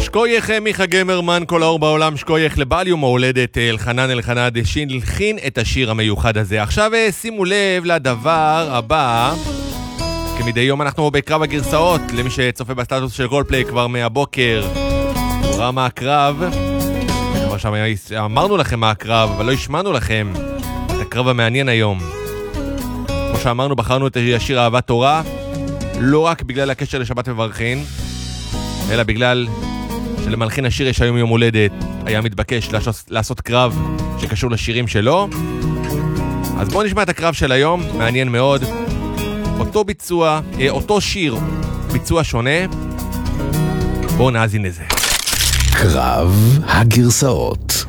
שכוייך מיכה גמרמן, כל האור בעולם, שכוייך לבעל יום ההולדת אלחנן אלחנד שהלחין את השיר המיוחד הזה. עכשיו שימו לב לדבר הבא. כמדי יום אנחנו בקרב הגרסאות. למי שצופה בסטטוס של רולפליי כבר מהבוקר, הוא ראה מה הקרב. כבר שם אמרנו לכם מה הקרב, אבל לא השמענו לכם את הקרב המעניין היום. כמו שאמרנו, בחרנו את השיר אהבת תורה, לא רק בגלל הקשר לשבת מברכין, אלא בגלל שלמלחין השיר יש היום יום הולדת, היה מתבקש לעשות קרב שקשור לשירים שלו. אז בואו נשמע את הקרב של היום, מעניין מאוד. אותו ביצוע, אותו שיר, ביצוע שונה. בואו נאזין לזה. קרב הגרסאות.